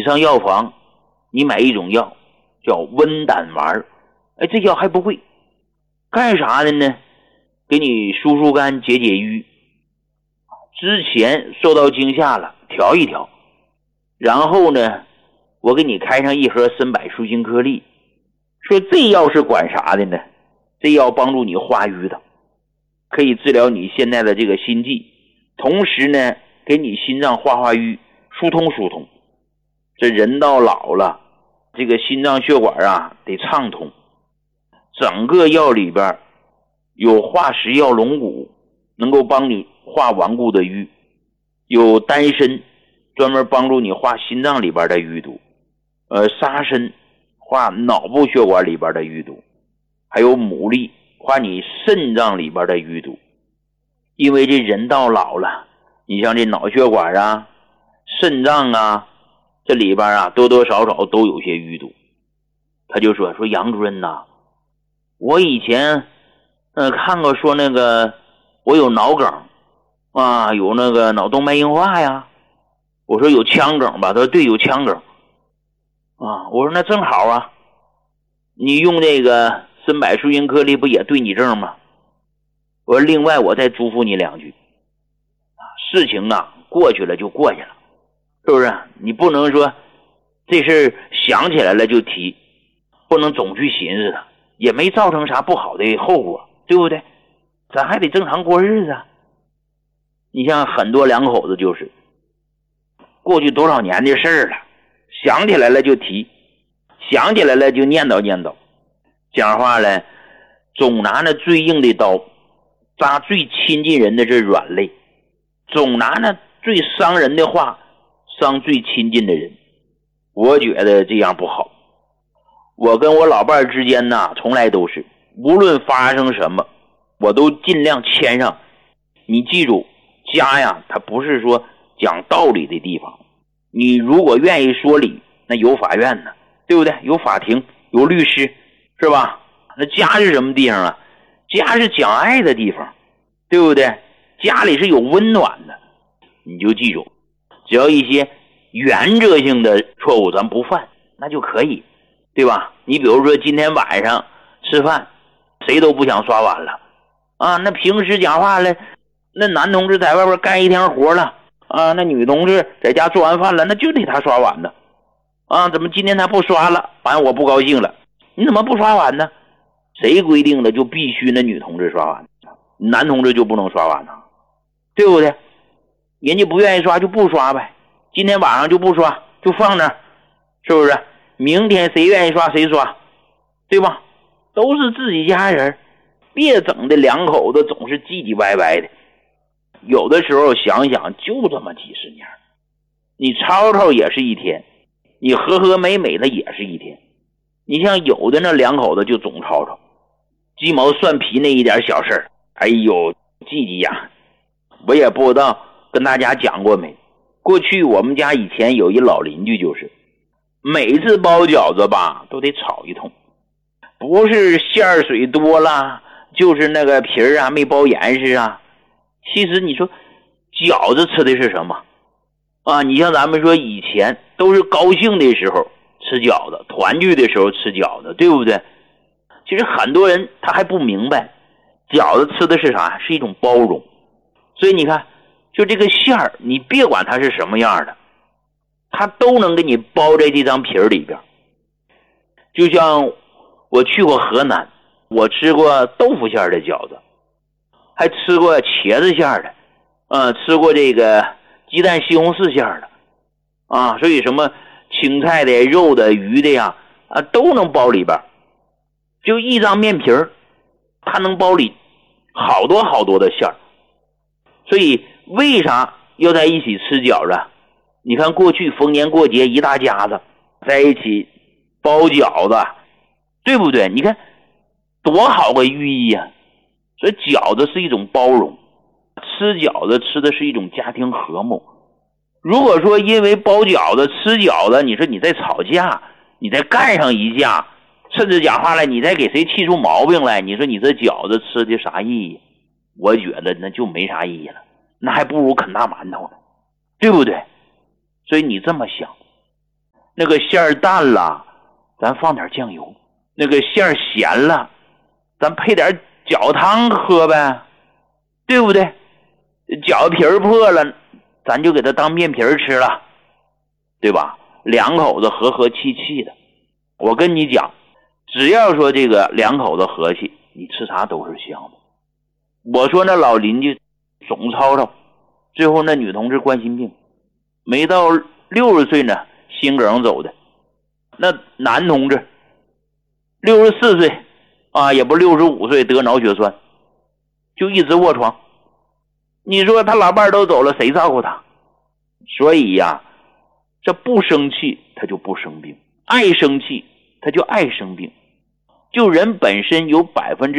上药房，你买一种药叫温胆丸，这药还不贵，干啥的呢？给你疏疏肝解解郁，之前受到惊吓了调一调，然后呢我给你开上一盒参柏舒心颗粒，说这药是管啥的呢？这药帮助你化瘀的，可以治疗你现在的这个心悸，同时呢给你心脏化瘀，疏通疏通。这人到老了，这个心脏血管啊得畅通。整个药里边有化石药龙骨，能够帮你化顽固的瘀，有丹参专门帮助你化心脏里边的淤堵，沙参化脑部血管里边的淤堵，还有牡蛎化你肾脏里边的淤堵。因为这人到老了，你像这脑血管啊、肾脏啊，这里边啊多多少少都有些淤堵。他就说杨主任呐，我以前看过说那个我有脑梗啊，有那个脑动脉硬化呀。我说有腔梗吧？他说对，有腔梗啊。我说那正好啊，你用这个参柏舒心颗粒不也对你症吗？我说另外我再嘱咐你两句，事情啊过去了就过去了，是不是？你不能说这事想起来了就提，不能总去寻思它，也没造成啥不好的后果，对不对？咱还得正常过日子啊。你像很多两口子就是过去多少年的事了，想起来了就提，想起来了就念叨念叨，讲话了总拿那最硬的刀扎最亲近人的这软肋，总拿那最伤人的话伤最亲近的人。我觉得这样不好。我跟我老伴儿之间呢，从来都是无论发生什么我都尽量谦让。你记住，家呀它不是说讲道理的地方，你如果愿意说理，那有法院呢，对不对？有法庭，有律师，是吧？那家是什么地方啊？家是讲爱的地方，对不对？家里是有温暖的。你就记住，只要一些原则性的错误咱不犯，那就可以，对吧？你比如说今天晚上吃饭谁都不想刷碗了啊，那平时讲话了，那男同志在外边干一天活了啊，那女同志在家做完饭了，那就得他刷碗呢啊，怎么今天他不刷了，反正我不高兴了。你怎么不刷碗呢？谁规定的就必须那女同志刷碗，男同志就不能刷碗呢？对不对？人家不愿意刷就不刷呗，今天晚上就不刷，就放那儿，是不是？明天谁愿意刷谁刷，对吧？都是自己家人，别整的两口子总是唧唧歪歪的。有的时候想想就这么几十年，你吵吵也是一天，你和和美美的也是一天。你像有的那两口子就总吵吵，鸡毛蒜皮那一点小事儿，哎呦唧唧呀。我也不知道跟大家讲过没，过去我们家以前有一老邻居，就是每次包饺子吧都得吵一通，不是馅水多了，就是那个皮儿啊没包严实啊。其实你说饺子吃的是什么啊？你像咱们说以前都是高兴的时候吃饺子，团聚的时候吃饺子，对不对？其实很多人他还不明白，饺子吃的是啥？是一种包容。所以你看，就这个馅儿，你别管它是什么样的，它都能给你包在这张皮儿里边。就像我去过河南，我吃过豆腐馅的饺子，还吃过茄子馅的，吃过这个鸡蛋西红柿馅的啊，所以什么青菜的、肉的、鱼的呀，都能包里边。就一张面皮儿，它能包里好多好多的馅儿。所以为啥要在一起吃饺子？你看过去逢年过节一大家子在一起包饺子，对不对？你看多好个寓意啊！所以饺子是一种包容，吃饺子吃的是一种家庭和睦。如果说因为包饺子吃饺子，你说你在吵架，你再干上一架，甚至讲话了你再给谁气出毛病来，你说你这饺子吃的啥意义？我觉得那就没啥意义了，那还不如啃大馒头呢，对不对？所以你这么想， 那个馅儿淡了，咱放点酱油；那个馅儿咸了，咱配点饺汤喝呗，对不对？饺子皮儿破了，咱就给它当面皮儿吃了，对吧？两口子和和气气的。我跟你讲，只要说这个两口子和气，你吃啥都是香的。我说那老邻居总吵吵，最后那女同志冠心病，没到60岁呢，心梗走的。那男同志64岁啊，也不65岁得脑血栓，就一直卧床。你说他老伴都走了，谁照顾他？所以呀，这不生气他就不生病，爱生气他就爱生病。就人本身有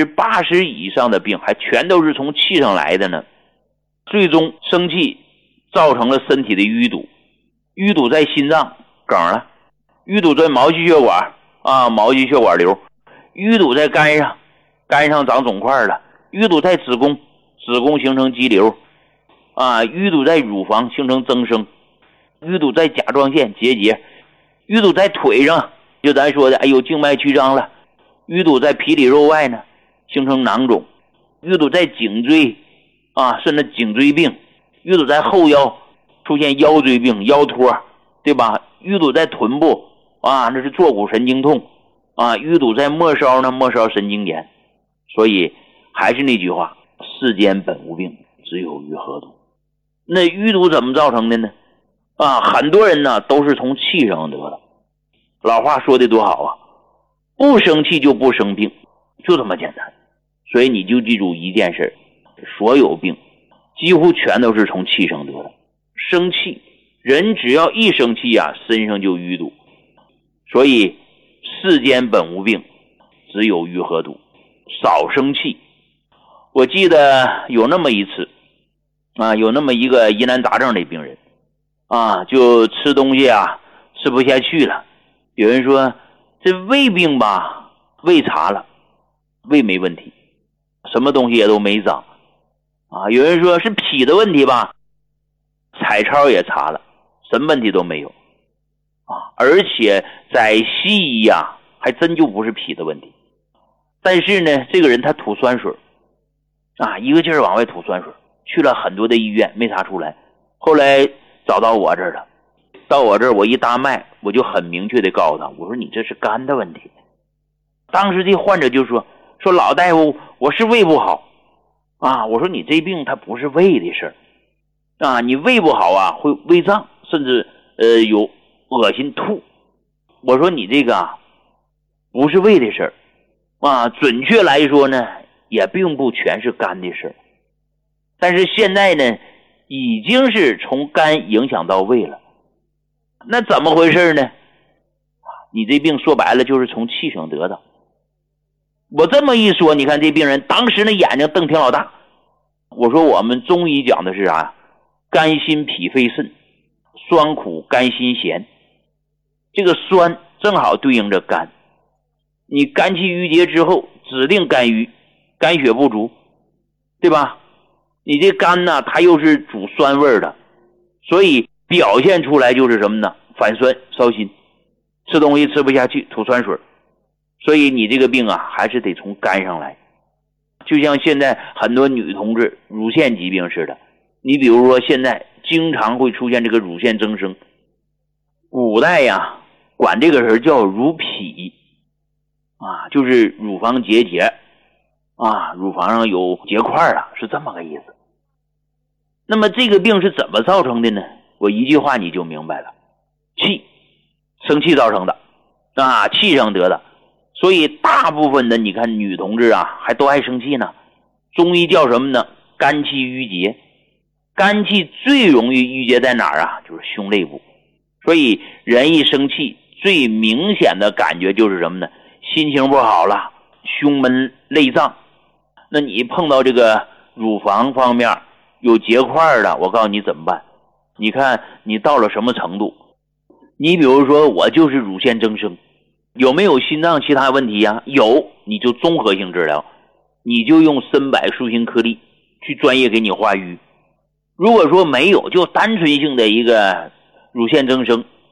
80%以上的病还全都是从气上来的呢。最终生气造成了身体的淤堵，淤堵在心脏梗了，淤堵在毛细血管啊，毛细血管瘤，淤堵在肝上，肝上长肿块了，淤堵在子宫，子宫形成肌瘤啊，淤堵在乳房形成增生，淤堵在甲状腺结节，淤堵在腿上，就咱说的哎呦静脉曲张了，淤堵在皮里肉外呢，形成囊肿，淤堵在颈椎啊，甚至颈椎病，淤堵在后腰，出现腰椎病、腰托，对吧？淤堵在臀部啊，那是坐骨神经痛啊，淤堵在末梢呢，末梢神经炎。所以还是那句话，世间本无病，只有于何毒。那淤堵怎么造成的呢？啊，很多人呢都是从气上得的。老话说的多好啊，不生气就不生病，就这么简单。所以你就记住一件事，所有病几乎全都是从气上得的。生气，人只要一生气啊，身上就淤堵。所以世间本无病，只有于何毒。少生气。我记得有那么一次啊，有那么一个疑难杂症的病人啊，就吃东西啊吃不下去了。有人说这胃病吧，胃查了，胃没问题，什么东西也都没长啊。有人说是脾的问题吧，彩超也查了，什么问题都没有啊。而且在西医啊，还真就不是脾的问题。但是呢，这个人他吐酸水啊，一个劲儿往外吐酸水，去了很多的医院没查出来，后来找到我这儿了。到我这儿我一搭脉，我就很明确的告诉他，我说你这是肝的问题。当时这患者就说老大夫，我是胃不好啊。我说你这病它不是胃的事儿啊，你胃不好啊会胃胀，甚至有恶心吐。我说你这个啊不是胃的事儿啊，准确来说呢也并不全是肝的事儿，但是现在呢已经是从肝影响到胃了。那怎么回事呢？你这病说白了就是从气上得的。我这么一说，你看这病人当时那眼睛瞪挺老大。我说我们中医讲的是啥？肝心脾肺肾，酸苦甘辛咸。这个酸正好对应着肝，你肝气郁结之后指定肝郁，肝血不足，对吧？你这肝呢它又是主酸味的，所以表现出来就是什么呢？反酸烧心，吃东西吃不下去，吐酸水。所以你这个病啊还是得从肝上来。就像现在很多女同志乳腺疾病似的，你比如说现在经常会出现这个乳腺增生，古代呀管这个人叫乳痞啊，就是乳房结节啊，乳房上有结块了，是这么个意思。那么这个病是怎么造成的呢？我一句话你就明白了，气，生气造成的啊，气上得的。所以大部分的你看女同志啊还都爱生气呢。中医叫什么呢？肝气郁结。肝气最容易郁结在哪儿啊？就是胸肋部。所以人一生气最明显的感觉就是什么呢？心情不好了，胸闷肋胀。那你碰到这个乳房方面有结块的，我告诉你怎么办。你看你到了什么程度？你比如说我就是乳腺增生，有没有心脏其他问题呀？有，你就综合性治疗，你就用参柏舒心颗粒去专业给你化瘀。如果说没有，就单纯性的一个乳腺增生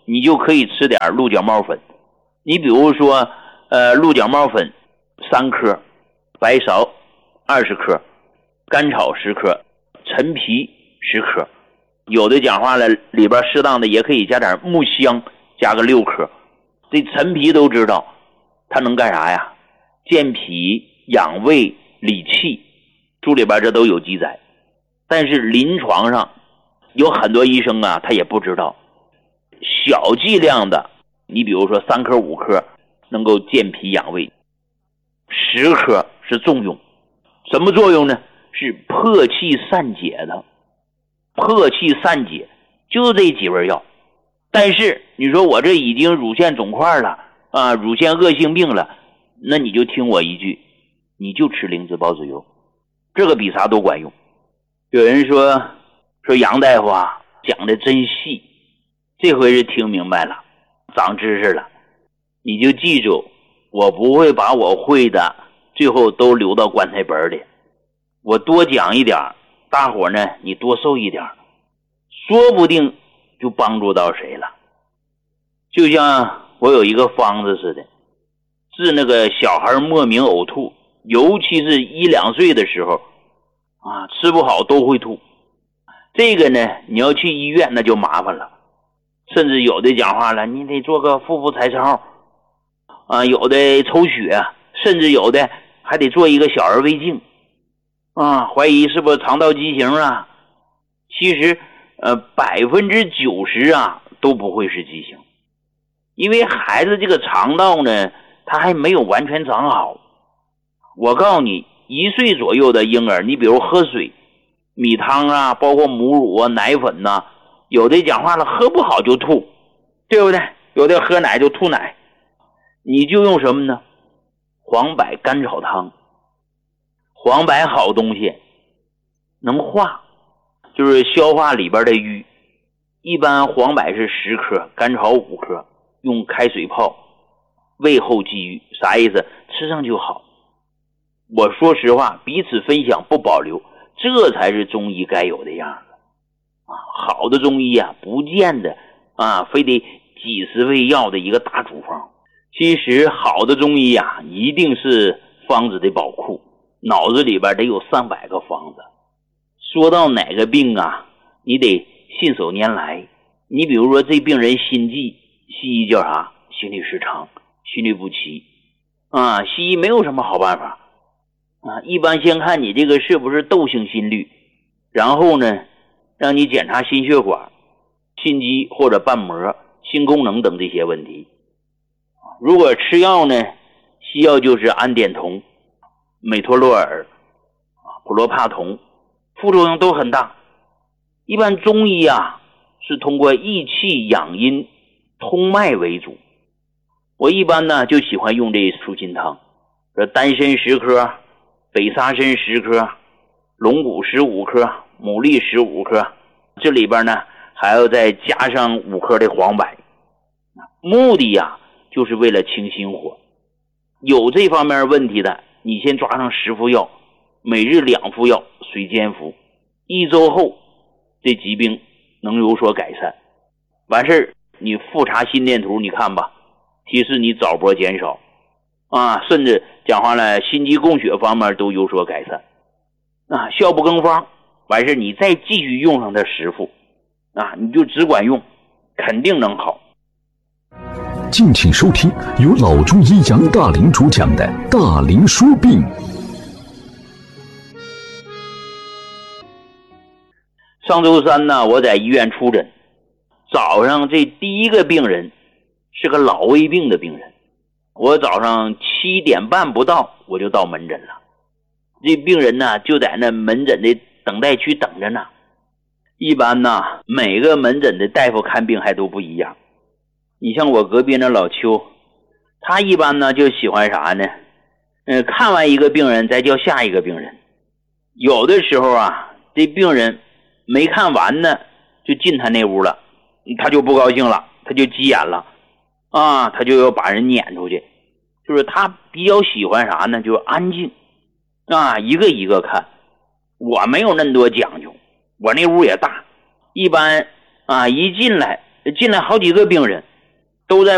你就可以吃点鹿角帽粉。你比如说鹿角帽粉3颗，白芍20克，甘草10克，陈皮10克。有的讲话了，里边适当的也可以加点木香，加个6克。这陈皮都知道它能干啥呀？健脾养胃理气，书里边这都有记载。但是临床上有很多医生啊，他也不知道小剂量的，你比如说3克5克能够健脾养胃，10克是重用。什么作用呢？是破气散解的。破气散解就这几味药。但是你说我这已经乳腺肿块了啊，乳腺恶性病了，那你就听我一句，你就吃灵芝孢子油，这个比啥都管用。有人说杨大夫啊，讲的真细，这回是听明白了，长知识了。你就记住，我不会把我会的最后都留到棺材本里，我多讲一点，大伙呢你多受一点，说不定就帮助到谁了。就像我有一个方子似的，治那个小孩莫名呕吐，尤其是1、2岁的时候啊，吃不好都会吐。这个呢你要去医院那就麻烦了，甚至有的讲话了，你得做个腹部彩超啊，有的抽血，甚至有的还得做一个小儿胃镜啊，怀疑是不是肠道畸形啊。其实90%啊都不会是畸形，因为孩子这个肠道呢他还没有完全长好。我告诉你，1岁左右的婴儿，你比如喝水米汤啊，包括母乳啊奶粉啊，有的讲话了喝不好就吐，对不对？有的喝奶就吐奶，你就用什么呢？黄柏甘草汤。黄柏好东西，能化，就是消化里边的瘀。一般黄柏是10克，甘草5克，用开水泡，胃后积瘀。啥意思？吃上就好。我说实话，彼此分享不保留，这才是中医该有的样子啊！好的中医啊，不见得啊非得几十味药的一个大处方。其实好的中医啊，一定是方子的宝库，脑子里边得有300个方子。说到哪个病啊，你得信手拈来。你比如说这病人心悸，西医叫啥？心律失常、心律不齐啊，西医没有什么好办法啊，一般先看你这个是不是窦性心律，然后呢让你检查心血管、心肌或者瓣膜、心功能等这些问题。如果吃药呢，西药就是胺碘酮、美托洛尔、普罗帕酮，副作用都很大。一般中医啊是通过益气养阴通脉为主，我一般呢就喜欢用这舒心汤，丹参10克，北沙参10克，龙骨15克，牡蛎15克，这里边呢还要再加上5克的黄柏，目的呀就是为了清心火。有这方面问题的，你先抓上10副药，每日2副药，随煎服，1周后这疾病能有所改善。完事你复查心电图，你看吧，提示你早搏减少啊，甚至讲话了心肌供血方面都有所改善啊，效不更方。完事你再继续用上这10副啊，你就只管用，肯定能好。 敬请收听由老中医杨大林主讲的《大林说病》。 上周三呢，我在医院出诊，早上这第一个病人是个老胃病的病人，我早上7点半不到我就到门诊了。这病人呢就在那门诊的等待区等着呢。一般呢每个门诊的大夫看病还都不一样。你像我隔壁那老邱，他一般呢就喜欢啥呢？看完一个病人再叫下一个病人。有的时候啊，这病人没看完呢就进他那屋了，他就不高兴了，他就急眼了啊，他就要把人撵出去。就是他比较喜欢啥呢？就是安静啊，一个一个看。我没有那么多讲究，我那屋也大，一般啊一进来进来好几个病人，都在